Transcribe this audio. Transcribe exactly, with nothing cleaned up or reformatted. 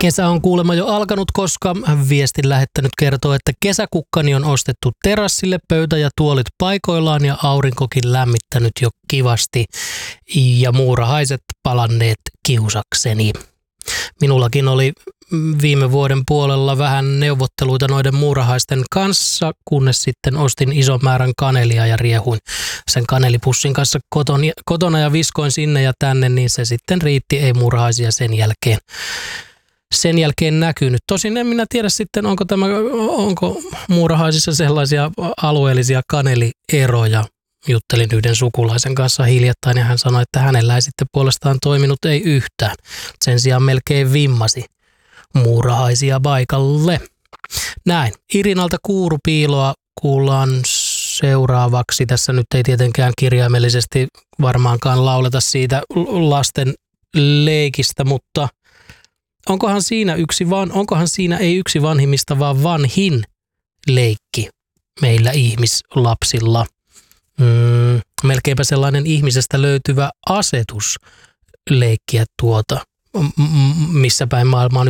Kesä on kuulemma jo alkanut, koska viestin lähettänyt kertoo, että kesäkukkani on ostettu terassille, pöytä ja tuolit paikoillaan ja aurinkokin lämmittänyt jo kivasti ja muurahaiset palanneet kiusakseni. Minullakin oli viime vuoden puolella vähän neuvotteluita noiden muurahaisten kanssa, kunnes sitten ostin ison määrän kanelia ja riehuin sen kanelipussin kanssa kotona ja viskoin sinne ja tänne, niin se sitten riitti, ei muurahaisia sen jälkeen. Sen jälkeen näkynyt. Tosin en minä tiedä sitten, onko, tämä, onko muurahaisissa sellaisia alueellisia kanelieroja. Juttelin yhden sukulaisen kanssa hiljattain ja hän sanoi, että hänellä ei sitten puolestaan toiminut ei yhtään. Sen sijaan melkein vimmasi muurahaisia paikalle. Näin. Irinalta kuurupiiloa kuullaan seuraavaksi. Tässä nyt ei tietenkään kirjaimellisesti varmaankaan lauleta siitä lasten leikistä, mutta onkohan siinä yksi van, onkohan siinä ei yksi vanhimmista, vaan vanhin leikki meillä ihmislapsilla. Mm, melkeinpä sellainen ihmisestä löytyvä asetus leikkiä tuota, m- missä päin maailmaa nyt